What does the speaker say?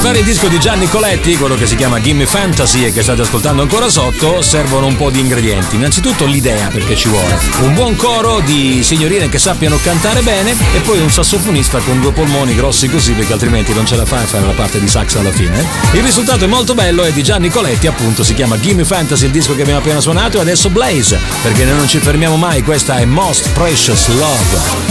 fare il disco di Gianni Coletti, quello che si chiama Gimme Fantasy e che state ascoltando ancora sotto, servono un po' di ingredienti. Innanzitutto l'idea, perché ci vuole un buon coro di signorine che sappiano cantare bene e poi un sassofonista con due polmoni grossi così, perché altrimenti non ce la fai a fare la parte di sax alla fine. Il risultato è molto bello, è di Gianni Coletti, appunto, si chiama Gimme Fantasy, il disco che abbiamo appena suonato, e adesso Blaze, perché noi non ci fermiamo mai. Questa è Most Precious Love.